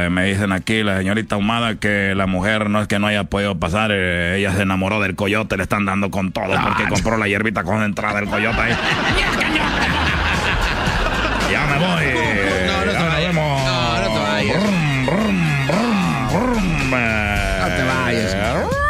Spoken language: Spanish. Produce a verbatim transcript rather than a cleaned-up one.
Eh, me dicen aquí la señorita Ahumada que la mujer no es que no haya podido pasar, eh, ella se enamoró del coyote, le están dando con todo porque compró la hierbita concentrada del coyote ahí. Ya me voy. No, no ya te nos vayas. vemos. No, no te vayas. Brum, brum, brum, brum. No te vayas.